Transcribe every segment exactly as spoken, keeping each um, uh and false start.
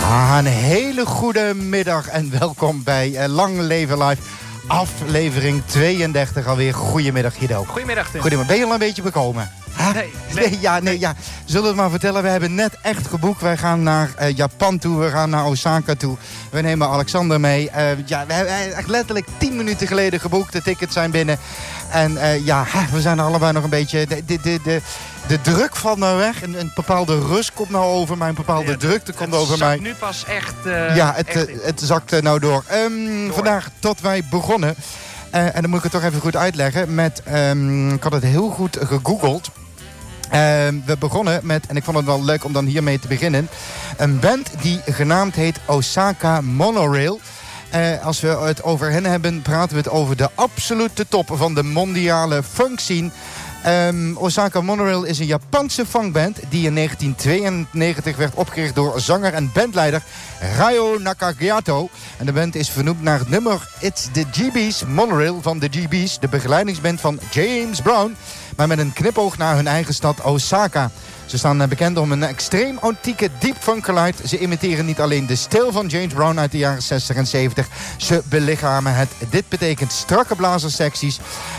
Ja, een hele goede middag en welkom bij uh, Lang Leven Live. Aflevering tweeëndertig alweer. Goedemiddag, Guido. Goedemiddag, Tim. Goedemiddag. Ben je al een beetje bekomen? Huh? Nee, nee, nee, ja, nee, ja. Zullen we het maar vertellen? We hebben net echt geboekt. Wij gaan naar uh, Japan toe. We gaan naar Osaka toe. We nemen Alexander mee. Uh, ja, we hebben echt letterlijk tien minuten geleden geboekt. De tickets zijn binnen. En uh, ja, we zijn er allebei nog een beetje... De, de, de, de, de druk valt nou weg. Een, een bepaalde rust komt nou over mij. Een bepaalde ja, drukte komt over mij. Het zakt nu pas echt uh, Ja, het, echt uh, het zakt uh, nou door. Um, door. Vandaag tot wij begonnen. Uh, en dan moet ik het toch even goed uitleggen. Met, um, ik had het heel goed gegoogeld. Uh, we begonnen met, en ik vond het wel leuk om dan hiermee te beginnen, een band die genaamd heet Osaka Monorail. Uh, als we het over hen hebben, praten we het over de absolute top van de mondiale funkscene. Um, Osaka Monorail is een Japanse funkband die in negentien tweeënnegentig werd opgericht door zanger en bandleider Ryo Nakagiato. En de band is vernoemd naar het nummer It's the G B's Monorail van de G B's, de begeleidingsband van James Brown, maar met een knipoog naar hun eigen stad Osaka. Ze staan bekend om een extreem authentieke deep funk geluid. Ze imiteren niet alleen de stijl van James Brown uit de jaren zestig en zeventig. Ze belichamen het. Dit betekent strakke blazerssecties,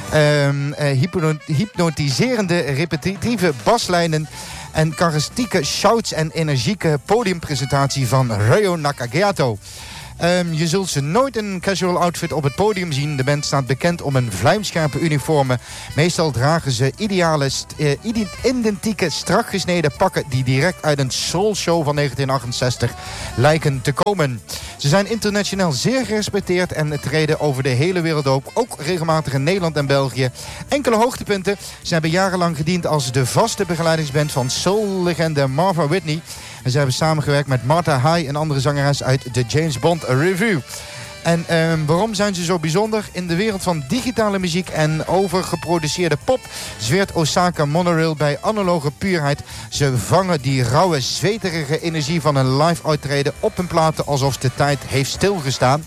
um, uh, hypno- hypnotiserende repetitieve baslijnen en karakteristieke shouts en energieke podiumpresentatie van Ryo Nakagiato. Um, je zult ze nooit in een casual outfit op het podium zien. De band staat bekend om een vlijmscherpe uniformen. Meestal dragen ze ideale, st- uh, identieke, strak gesneden pakken die direct uit een soulshow van negentien achtenzestig lijken te komen. Ze zijn internationaal zeer gerespecteerd en treden over de hele wereld op. Ook regelmatig in Nederland en België. Enkele hoogtepunten. Ze hebben jarenlang gediend als de vaste begeleidingsband van soul-legende Martha Whitney. En ze hebben samengewerkt met Martha High, een andere zangeres uit de James Bond Review. En eh, waarom zijn ze zo bijzonder? In de wereld van digitale muziek en overgeproduceerde pop zweert Osaka Monorail bij analoge puurheid. Ze vangen die rauwe, zweterige energie van een live optreden op hun platen alsof de tijd heeft stilgestaan.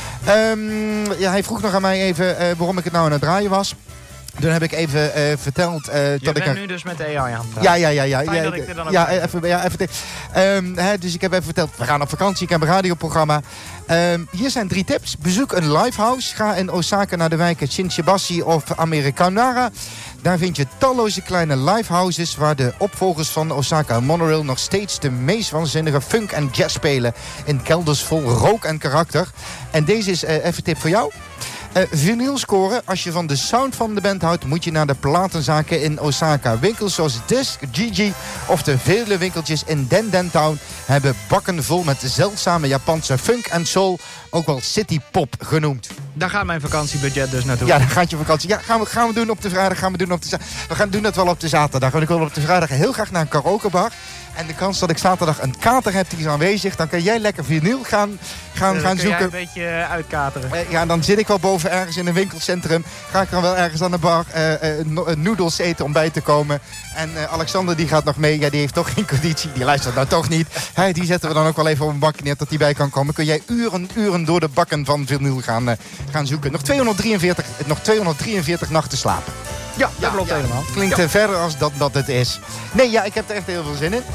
Um, ja, hij vroeg nog aan mij even uh, waarom ik het nou aan het draaien was. Toen heb ik even uh, verteld... Uh, Je dat bent ik er... nu dus met de A I aan het praten. Ja, ja, ja. ja, Fijn ja, dat ik er dan ook ja, bij. even, ja, even um, hè, dus ik heb even verteld, we gaan op vakantie, ik heb een radioprogramma. Um, hier zijn drie tips. Bezoek een livehouse. Ga in Osaka naar de wijken Shinshibashi of Americanara. Daar vind je talloze kleine livehouses waar de opvolgers van Osaka Monorail nog steeds de meest waanzinnige funk en jazz spelen in kelders vol rook en karakter. En deze is uh, even een tip voor jou. Uh, vinyl scoren. Als je van de sound van de band houdt, moet je naar de platenzaken in Osaka. Winkels zoals Disc, Gigi of de vele winkeltjes in Denden Town hebben bakken vol met zeldzame Japanse funk en soul, ook wel city pop genoemd. Daar gaat mijn vakantiebudget dus naartoe. Ja, daar gaat je vakantie. Ja, gaan we, gaan we doen op de vrijdag, gaan we doen op de zaterdag. We gaan doen dat wel op de zaterdag. Want ik wil op de vrijdag heel graag naar een karaokebar. En de kans dat ik zaterdag een kater heb, die is aanwezig. Dan kan jij lekker vinyl gaan, gaan, uh, gaan kun zoeken. jij een beetje uitkateren. Uh, ja, dan zit ik wel boven ergens in een winkelcentrum. Ga ik dan wel ergens aan de bar uh, uh, no- uh, noedels eten om bij te komen. En uh, Alexander die gaat nog mee. Ja, die heeft toch geen conditie. Die luistert nou toch niet. Hey, die zetten we dan ook wel even op een bakje neer dat die bij kan komen. Kun jij uren, uren door de bakken van vinyl gaan, uh, gaan zoeken. Nog tweehonderddrieënveertig, nog tweehonderddrieënveertig nachten slapen. Ja, dat klopt ja, helemaal. Klinkt ja. uh, verder als dat, dat het is. Nee, ja, ik heb er echt heel veel zin in.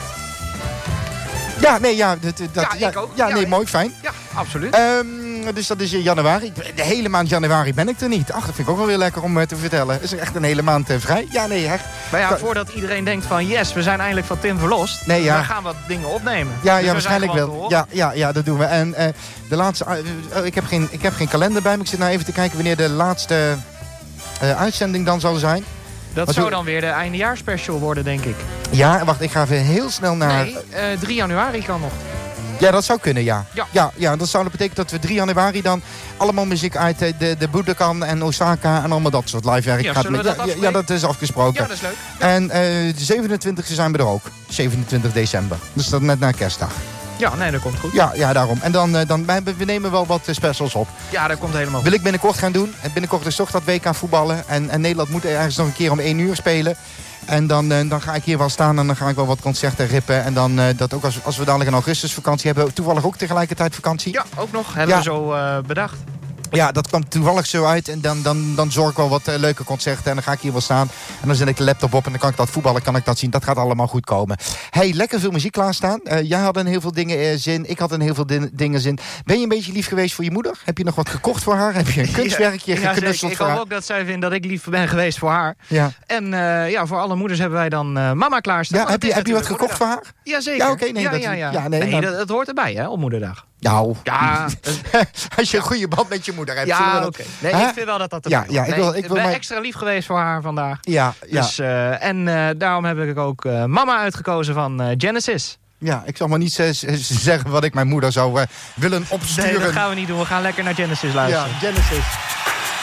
Ja, nee, ja. Dat, dat, Ja, ik ook. Ja, Ja, nee, ik- mooi, fijn. Ja, absoluut. Um, dus dat is in januari. De hele maand januari ben ik er niet. Ach, dat vind ik ook wel weer lekker om uh, te vertellen. Is er echt een hele maand uh, vrij? Ja, nee, hè. maar ja, kan- voordat iedereen denkt van yes, we zijn eindelijk van Tim verlost. Nee, ja. We gaan wat dingen opnemen. Ja, Dus ja, we zijn waarschijnlijk gewoon wel. te horen. Ja, ja, ja, dat doen we. En uh, de laatste... Uh, uh, ik, heb geen, ik heb geen kalender bij me. Ik zit nou even te kijken wanneer de laatste uh, uitzending dan zal zijn. Dat Wat zou doe- dan weer de eindejaarsspecial worden, denk ik. Ja, wacht, ik ga even heel snel naar... Nee, uh, drie januari kan nog. Ja, dat zou kunnen, ja. Ja. Ja, ja, dat zou dat betekenen dat we drie januari dan allemaal muziek uit uh, de, de Budokan en Osaka en allemaal dat soort live werk Ja, gaat zullen we met- dat ja, ja, ja, afspreken? dat is afgesproken. Ja, dat is leuk. En uh, de zevenentwintigste zijn we er ook. zevenentwintig december. Dus dat net na kerstdag. Ja, nee, dat komt goed. Ja, ja daarom. En dan, uh, dan we we nemen wel wat uh, specials op. Ja, dat komt helemaal goed. Wil ik binnenkort gaan doen. En binnenkort is toch dat W K voetballen. En, en Nederland moet ergens nog een keer om één uur spelen. En dan, uh, dan ga ik hier wel staan en dan ga ik wel wat concerten rippen. En dan uh, dat ook als, als we dadelijk een augustusvakantie hebben. Toevallig ook tegelijkertijd vakantie. Ja, ook nog. Hebben Ja. we zo uh, bedacht. Ja, dat kwam toevallig zo uit. En dan, dan, dan zorg ik wel wat uh, leuke concerten. En dan ga ik hier wel staan. En dan zet ik de laptop op en dan kan ik dat voetballen, kan ik dat zien. Dat gaat allemaal goed komen. Hey, lekker veel muziek klaarstaan. Uh, jij had in heel veel dingen uh, zin. Ik had in heel veel din- dingen zin. Ben je een beetje lief geweest voor je moeder? Heb je nog wat gekocht voor haar? Heb je een kunstwerkje ja, geknutseld ik voor haar? hoop ook dat zij vindt dat ik lief ben geweest voor haar. Ja. En uh, ja, voor alle moeders hebben wij dan uh, mama klaarstaan. Ja, heb je, heb je wat gekocht voor haar? Jazeker. Ja, oké. Okay, nee, ja, dat, ja, ja. ja, nee, nee dan... dat, dat hoort erbij, hè, op moederdag. Nou, ja, als je een goede band met je moeder hebt. Ja, oké. Okay. Nee, huh? ik vind wel dat dat erbij ja, ja, ik, wil, ik, ik wil ben mij... extra lief geweest voor haar vandaag. Ja, ja. Dus, uh, en uh, daarom heb ik ook uh, mama uitgekozen van uh, Genesis. Ja, ik zal maar niet z- z- zeggen wat ik mijn moeder zou uh, willen opsturen. Nee, dat gaan we niet doen. We gaan lekker naar Genesis luisteren. Ja, Genesis.